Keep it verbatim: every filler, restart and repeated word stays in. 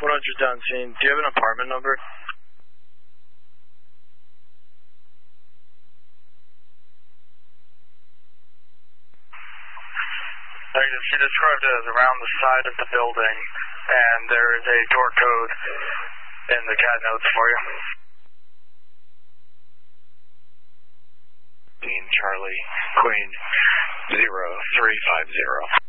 one hundred down scene. Do you have an apartment number? Negative. She described it as around the side of the building, and there is a door code in the C A D notes for you. Charlie, Queen, zero three five zero.